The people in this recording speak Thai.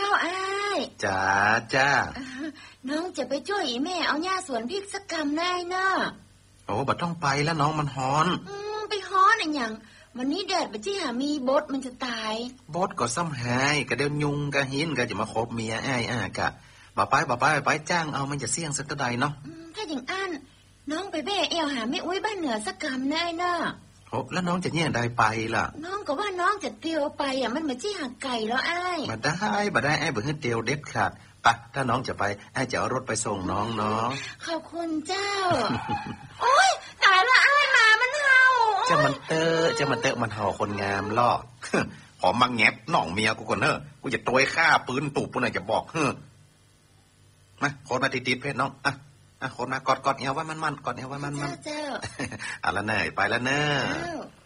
อ้ายจ้าจ้าน้องจะไปช่วยอีแม่เอาหญ้าสวนพริกสักกำได้เนาะโอ้บ่ต้องไปแล้วน้องมันฮ้อนไปฮ้อนอะไรอย่างวันนี้แดดไปที่หามีบดมันจะตายบดก็ซ้ำหายก็เดี๋ยวยุงก็หินก็จะมาคบเมียอ้ายกะบ่ไปจ้างเอามันจะเสี่ยงสักใดเนาะถ้าอย่างอันน้องไปแบ่เอวหาแม่อุ้ยบ้านเหนือสักกำได้เนาะโอ้แล้วน้องจะเนี่ยได้ไปล่ะน้องก็ว่าน้องจะเตียวไปมันมาที่หาไก่แล้วอ้ายบ่ได้อ้ายบ่ให้เตียวเด็ดขาดปะถ้าน้องจะไปอ้ายจะเอารถไปส่งน้องเนาะขอบคุณเจ้า โอ๊ยตายละอ้ายมามันเห่าจะมันเตอะมันเห่าคนงามล่อหอมมาแงบน้องเมียกูก่อนเด้อกูจะตัวฆ่าปืนตูบปุ่นน่ะจะบอกมาโคตรมาติดๆเพชรน้องโคตรมากอดเอวไว้มันกอดเอวไว้มันเจ้าเอาละเนยไปแล้วเนอะ